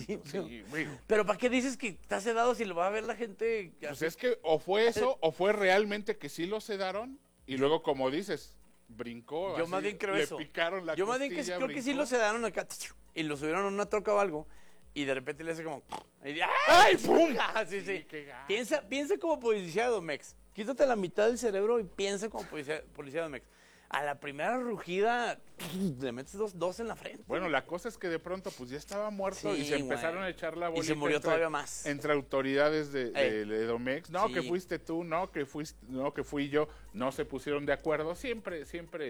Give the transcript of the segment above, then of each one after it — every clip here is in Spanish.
Sí, güey. Pero ¿para qué dices que está sedado si lo va a ver la gente? Pues es que o fue eso, o fue realmente que sí lo sedaron, y luego, como dices, brincó. Yo así, más bien creo le eso. picaron la Yo más bien costilla, creo que sí brincó. lo sedaron acá y lo subieron a una troca o algo y de repente le hace como... ¡Ay! ¡Ay, pum! Sí. Qué gacho. Piensa como policía de Domex. Quítate la mitad del cerebro y piensa como policía de Domex. A la primera rugida le metes dos en la frente. Bueno, la cosa es que de pronto pues ya estaba muerto, Sí, y se empezaron güey. a echar la Y bolita se murió todavía más. entre autoridades de Domex. No, Sí. que fuiste tú, no, que fui yo. No se pusieron de acuerdo. Siempre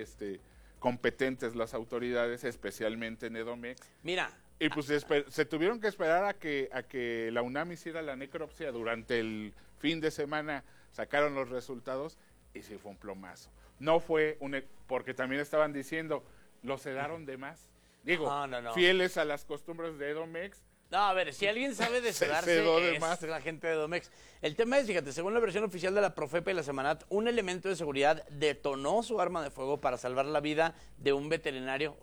competentes las autoridades, especialmente en Edomex. Mira. Y pues se tuvieron que esperar a que la UNAM hiciera la necropsia. Durante el fin de semana sacaron los resultados y sí fue un plomazo. No fue porque también estaban diciendo, lo sedaron de más. Digo, No. fieles a las costumbres de Edomex. No, a ver, si alguien sabe de sedarse es la gente de Domex. El tema es, fíjate, según la versión oficial de la Profepa y la Semanat, un elemento de seguridad detonó su arma de fuego para salvar la vida de un veterinario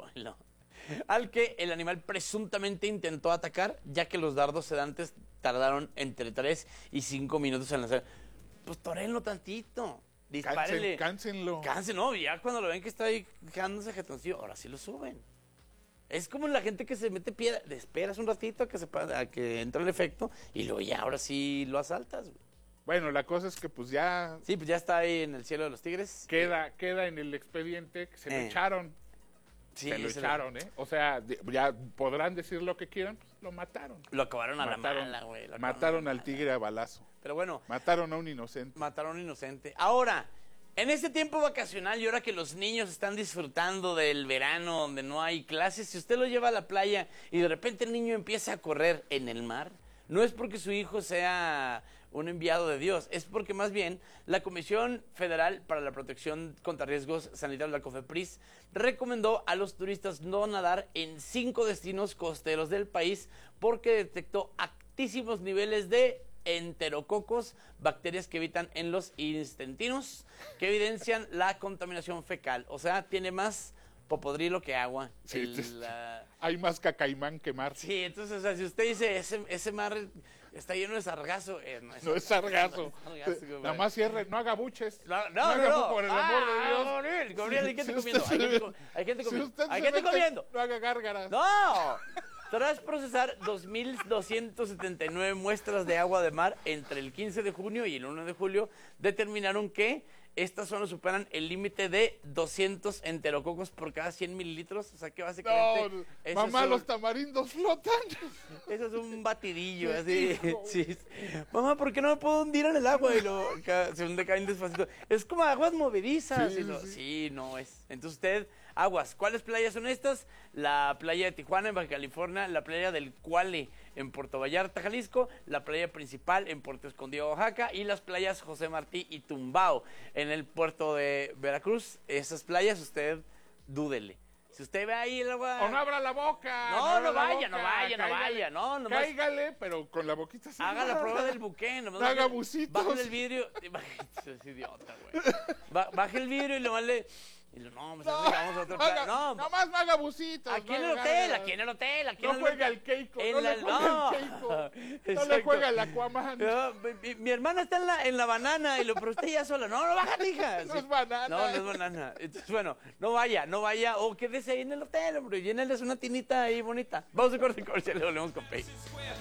al que el animal presuntamente intentó atacar, ya que los dardos sedantes tardaron entre 3 y 5 minutos en lanzar. Pues torénlo tantito. Dispárenle. Cáncenlo. No, ya cuando lo ven que está ahí quedándose jetoncillo, ahora sí lo suben. Es como la gente que se mete piedra, esperas un ratito a que entre el efecto y luego ya, ahora sí lo asaltas, güey. Bueno, la cosa es que pues ya Sí, pues ya está ahí en el cielo de los tigres. queda en el expediente que se lo echaron. Sí, se lo echaron, ¿eh? O sea, ya podrán decir lo que quieran, pues lo mataron. Lo acabaron a la mala, güey. Mataron al tigre a balazo. Pero bueno. Mataron a un inocente. Mataron a un inocente. Ahora, en este tiempo vacacional y ahora que los niños están disfrutando del verano donde no hay clases, si usted lo lleva a la playa y de repente el niño empieza a correr en el mar, no es porque su hijo sea un enviado de Dios, es porque más bien la Comisión Federal para la Protección contra Riesgos Sanitarios, la COFEPRIS, recomendó a los turistas no nadar en 5 destinos costeros del país porque detectó altísimos niveles de enterococos, bacterias que habitan en los intestinos, que evidencian la contaminación fecal. O sea, tiene más popodrilo que agua. Sí, hay más cacaimán que mar. Sí, entonces, o sea, si usted dice ese mar está lleno de sargazo, no es sargazo. Nada más cierre, no haga buches. No. Por el amor de Dios. Gabriel, hay gente comiendo. Hay gente comiendo. Hay gente comiendo. No haga gárgaras. ¡No! Tras procesar 2.279 muestras de agua de mar entre el 15 de junio y el 1 de julio, determinaron que estas zonas superan el límite de 200 enterococos por cada 100 mililitros. O sea que básicamente... No, mamá, los tamarindos flotan. Eso es un batidillo, así. Sí. Mamá, ¿por qué no me puedo hundir en el agua? Y se hunde, caen despacito. Es como aguas movedizas. Sí, no es. Entonces usted... Aguas, ¿cuáles playas son estas? La playa de Tijuana en Baja California, la playa del Cuale en Puerto Vallarta, Jalisco, la playa principal en Puerto Escondido, Oaxaca, y las playas José Martí y Tumbao en el puerto de Veracruz. Esas playas usted dúdele. Si usted ve ahí el agua... O no abra la boca. No vaya. No, cáigale, pero con la boquita cerrada. Haga la prueba del buque. No haga bucitos. Baje el vidrio. Es idiota, güey. Baje el vidrio y le vale... vamos a otro plan. No más no haga bucitos. Aquí en el hotel. No juega el Keiko. No le juega el Aquaman. Mi hermana está en la banana, pero usted ya sola. No, baja, hija. No es banana. No es banana. Entonces, bueno, no vaya. O quédese ahí en el hotel, hombre. Y llénales una tinita ahí bonita. Vamos a corte comercial y le volvemos con Pay.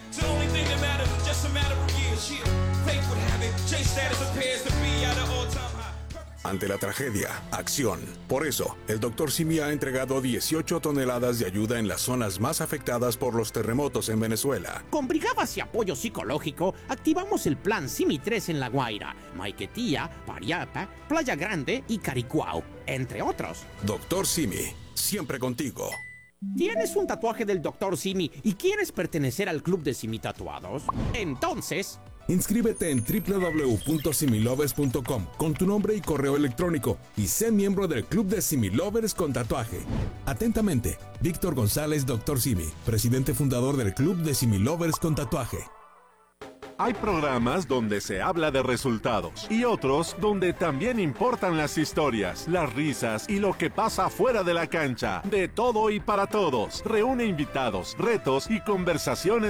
Ante la tragedia, acción. Por eso, el Dr. Simi ha entregado 18 toneladas de ayuda en las zonas más afectadas por los terremotos en Venezuela. Con brigadas y apoyo psicológico, activamos el plan Simi 3 en La Guaira, Maiquetía, Pariapa, Playa Grande y Caricuao, entre otros. Dr. Simi, siempre contigo. ¿Tienes un tatuaje del Dr. Simi y quieres pertenecer al club de Simi Tatuados? Entonces... inscríbete en www.similovers.com con tu nombre y correo electrónico y sé miembro del Club de Similovers con tatuaje. Atentamente, Víctor González, Dr. Simi, presidente fundador del Club de Similovers con tatuaje. Hay programas donde se habla de resultados y otros donde también importan las historias, las risas y lo que pasa fuera de la cancha. De todo y para todos. Reúne invitados, retos y conversaciones